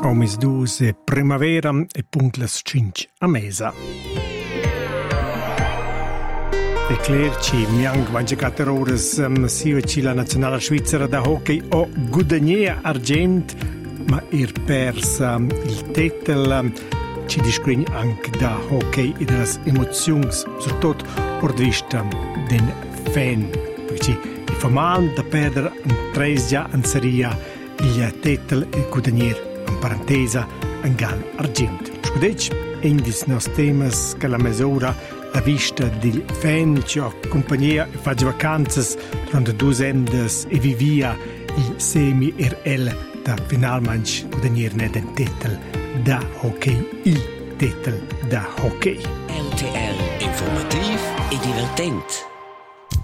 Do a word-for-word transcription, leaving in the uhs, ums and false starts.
Omis dus e primavera e punt las cinc a mesa. E clerci miang mangiacater ores um, sia ci la nazionale svizzera da hockey o guadagnia argent, ma ir persa um, il titel um, ci discregn anche da hockey e das emozions, surtot ord vista den fan, perché i fa mal da perdere un tres già in seria il titel e guadagnier in parentesa in gal argent. Scudec, indis nos temas che la mesura la vista del fan ci accompagna e fa vacanze durante due endes e vivia il semi er el da finalmente guadagnier ne den titel da hockey, il titel da hockey. L T L informativ e divertent.